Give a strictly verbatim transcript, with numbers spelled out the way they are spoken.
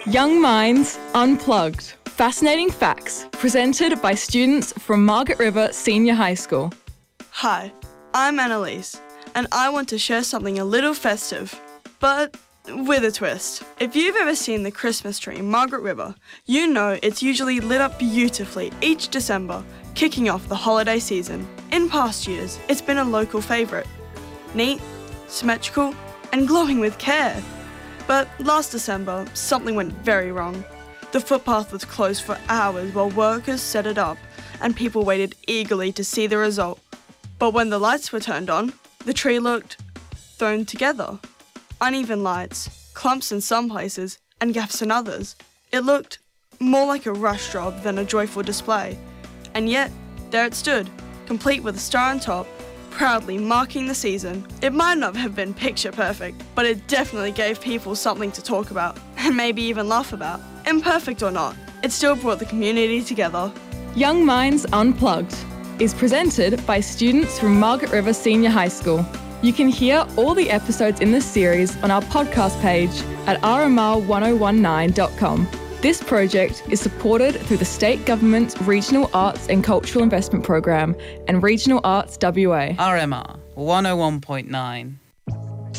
Young Minds Unplugged. Fascinating facts presented by students from Margaret River Senior High School. Hi, I'm Annalise, and I want to share something a little festive, but with a twist. If you've ever seen the Christmas tree in Margaret River, you know it's usually lit up beautifully each December, kicking off the holiday season. In past years, it's been a local favourite. Neat, symmetrical, and glowing with care. But last December, something went very wrong. The footpath was closed for hours while workers set it up, and people waited eagerly to see the result. But when the lights were turned on, the tree looked thrown together. Uneven lights, clumps in some places, and gaps in others. It looked more like a rush job than a joyful display. And yet, there it stood, complete with a star on top, proudly marking the season. It might not have been picture perfect, but it definitely gave people something to talk about, and maybe even laugh about. Imperfect or not, it still brought the community together. Young Minds Unplugged is presented by students from Margaret River Senior High School. You can hear all the episodes in this series on our podcast page at r m r one oh one nine dot com. This project is supported through the State Government's Regional Arts and Cultural Investment Programme and Regional Arts W A. R M R one oh one point nine.